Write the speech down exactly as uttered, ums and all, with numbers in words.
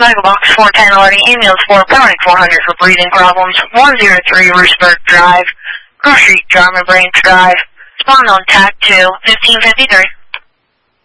Medical Box four ten alerting ambulance for Powernic four hundred for breathing problems. one oh three Roosburg Drive, Grove Street, Jarman Branch Drive. Spawn on T A C two, fifteen fifty-three.